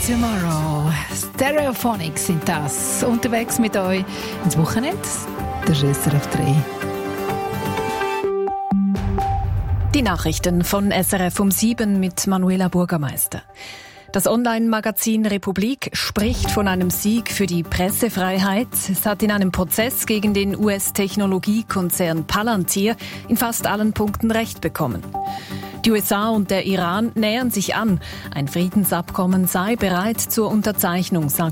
Tomorrow. Stereophonics sind das. Unterwegs mit euch ins Wochenende. Das ist SRF 3. Die Nachrichten von SRF um 7 mit Manuela Burgermeister. Das Online-Magazin Republik spricht von einem Sieg für die Pressefreiheit. Es hat in einem Prozess gegen den US-Technologiekonzern Palantir in fast allen Punkten Recht bekommen. Die USA und der Iran nähern sich an. Ein Friedensabkommen sei bereit zur Unterzeichnung, sagt